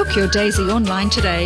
Book your Daisy online today.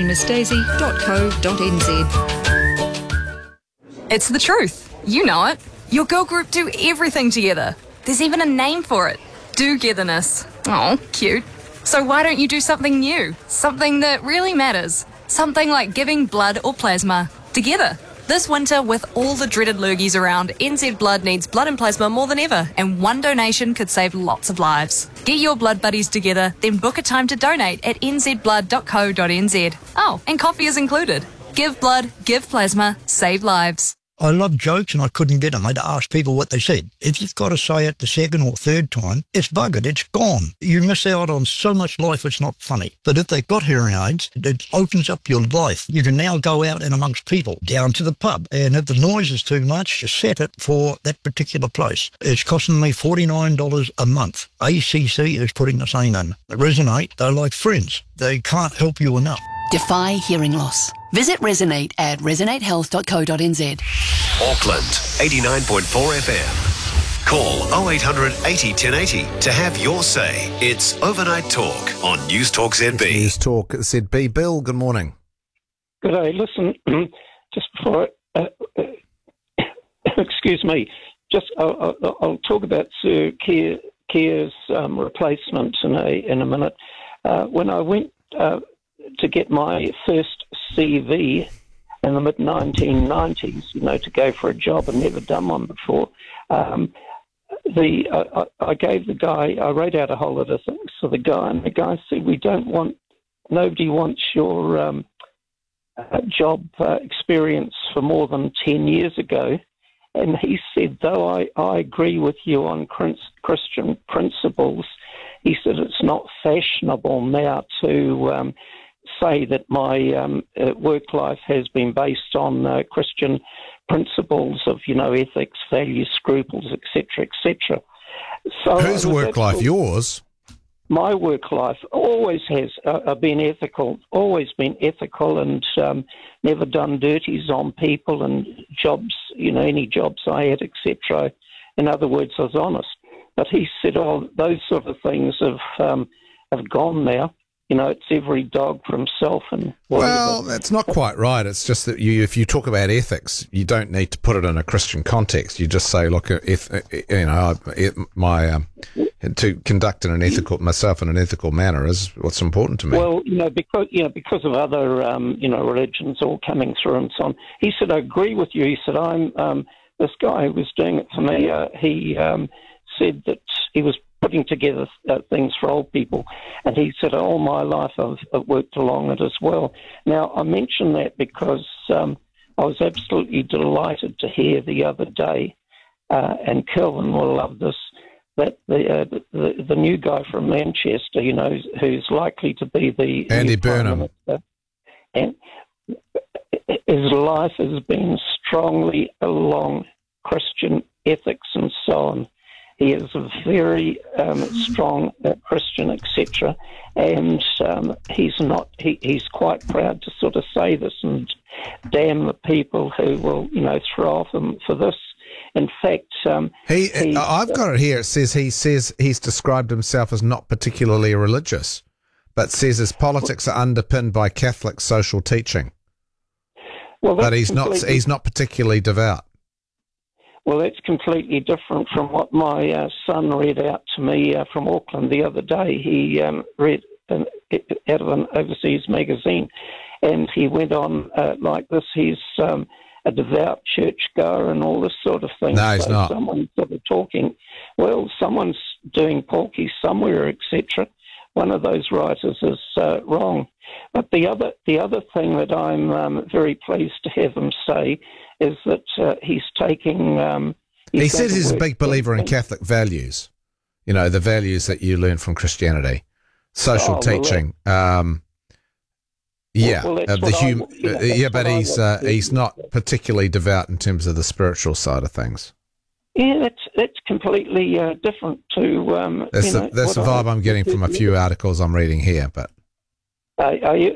drivingmissdaisy.co.nz. It's the truth. You know it. Your girl group do everything together. There's even a name for it. Do-getherness. Oh, cute. So why don't you do something new? Something that really matters. Something like giving blood or plasma together. This winter, with all the dreaded lurgies around, NZ Blood needs blood and plasma more than ever, and one donation could save lots of lives. Get your blood buddies together, then book a time to donate at nzblood.co.nz. Oh, and coffee is included. Give blood, give plasma, save lives. I love jokes and I couldn't get them. I'd ask people what they said. If you've got to say it the second or third time, it's buggered, it's gone. You miss out on so much life, it's not funny. But if they've got hearing aids, it opens up your life. You can now go out and amongst people, down to the pub. And if the noise is too much, just set it for that particular place. It's costing me $49 a month. ACC is putting the same in. Resonate, they're like friends. They can't help you enough. Defy hearing loss. Visit Resonate at resonatehealth.co.nz. Auckland, 89.4 FM. Call 0800 80 1080 to have your say. It's Overnight Talk on News Talk ZB. News Talk ZB. Bill, good morning. Good day. Listen, just before, excuse me, I'll talk about Sir Keir's replacement in a minute. When I went to get my first CV in the mid-1990s, to go for a job. I'd never done one before. I gave the guy, I wrote out a whole lot of things for the guy, and the guy said, nobody wants your job experience for more than 10 years ago. And he said, though I agree with you on Christian principles, he said it's not fashionable now to say that my work life has been based on Christian principles of, ethics, values, scruples, etc., etc. So whose work life? Yours? My work life always has been ethical, and never done dirties on people and jobs, any jobs I had, etc. In other words, I was honest. But he said, those sort of things have gone now. It's every dog for himself. And well, that's not quite right. It's just that if you talk about ethics, you don't need to put it in a Christian context. You just say, look, to conduct myself in an ethical manner is what's important to me. Well, because of other, religions all coming through and so on. He said, I agree with you. He said, this guy who was doing it for me, he said that he was putting together things for old people. And he said, all my life I've worked along it as well. Now, I mention that because I was absolutely delighted to hear the other day, and Kelvin will love this, that the new guy from Manchester, who's likely to be the Andy Burnham, and his life has been strongly along Christian ethics and so on. He is a very strong Christian, etc., and he's quite proud to sort of say this and damn the people who will, throw off him for this. In fact, I've got it here. It says he's described himself as not particularly religious, but says his politics are underpinned by Catholic social teaching. Well, but he's not particularly devout. Well, that's completely different from what my son read out to me from Auckland the other day. He read out of an overseas magazine, and he went on like this. He's a devout churchgoer and all this sort of thing. No, he's not. Someone's sort of talking. Well, someone's doing porky somewhere, etc. One of those writers is wrong. But the other thing that I'm very pleased to have him say is that he's taking... he says he's a big believer in Catholic values, the values that you learn from Christianity, social teaching. But he's not particularly devout in terms of the spiritual side of things. Yeah, that's completely different to... That's the vibe I'm getting from a few articles I'm reading here, but...